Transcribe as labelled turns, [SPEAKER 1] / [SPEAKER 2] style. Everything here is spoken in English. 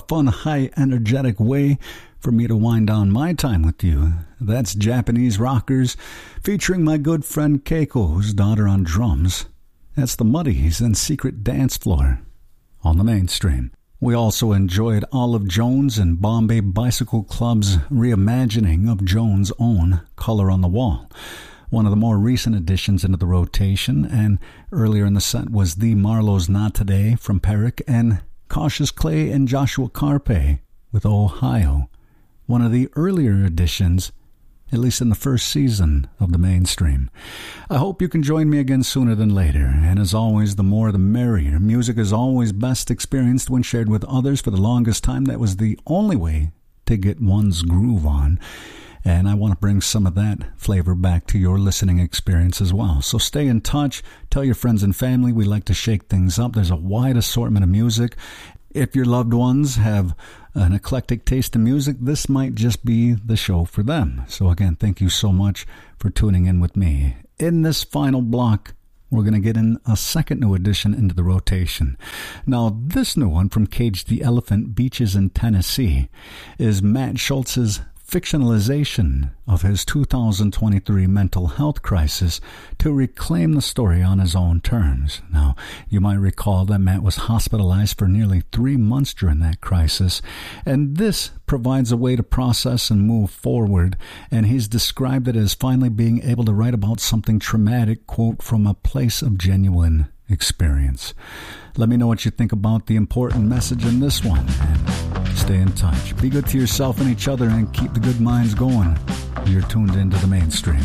[SPEAKER 1] fun, high, energetic way for me to wind down my time with you. That's Japanese Rockers, featuring my good friend Keiko, whose daughter on drums. That's the Muddies and Secret Dance Floor on the Mainstream. We also enjoyed Olive Jones and Bombay Bicycle Club's reimagining of Jones' own Color on the Wall, one of the more recent additions into the rotation, and earlier in the set was The Marlowe's Not Today from Perrick and Cautious Clay and Joshua Carpe with Ohio, one of the earlier additions, at least in the first season of the Mainstream. I hope you can join me again sooner than later, and as always, the more the merrier. Music is always best experienced when shared with others. For the longest time, that was the only way to get one's groove on, and I want to bring some of that flavor back to your listening experience as well. So stay in touch, tell your friends and family we like to shake things up. There's a wide assortment of music. If your loved ones have an eclectic taste in music, this might just be the show for them. So again, thank you so much for tuning in with me. In this final block, we're going to get in a second new addition into the rotation. Now, this new one from Cage the Elephant, Beaches in Tennessee, is Matt Schultz's fictionalization of his 2023 mental health crisis to reclaim the story on his own terms. Now, you might recall that Matt was hospitalized for nearly 3 months during that crisis, and this provides a way to process and move forward, and he's described it as finally being able to write about something traumatic, quote, from a place of genuine experience. Let me know what you think about the important message in this one, and stay in touch. Be good to yourself and each other, and keep the good minds going. You're tuned into the Mainstream.